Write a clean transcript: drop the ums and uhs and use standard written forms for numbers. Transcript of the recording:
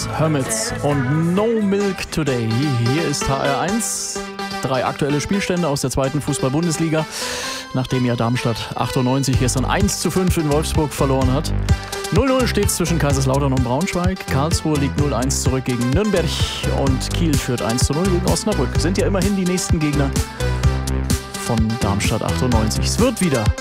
Hermits und No Milk Today. Hier ist HR1. 3 aktuelle Spielstände aus der 2. Fußball-Bundesliga. Nachdem ja Darmstadt 98 gestern 1:5 in Wolfsburg verloren hat. 0:0 steht es zwischen Kaiserslautern und Braunschweig. Karlsruhe liegt 0:1 zurück gegen Nürnberg und Kiel führt 1:0 gegen Osnabrück. Sind ja immerhin die nächsten Gegner von Darmstadt 98. Es wird wieder